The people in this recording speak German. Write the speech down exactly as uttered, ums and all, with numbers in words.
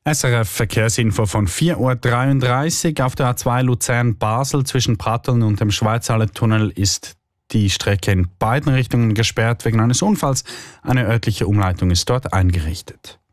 S R F Verkehrsinfo von vier Uhr dreiunddreißig. Auf der A zwei Luzern-Basel zwischen Pratteln und dem Schweizallertunnel ist die Strecke in beiden Richtungen gesperrt wegen eines Unfalls. Eine örtliche Umleitung ist dort eingerichtet.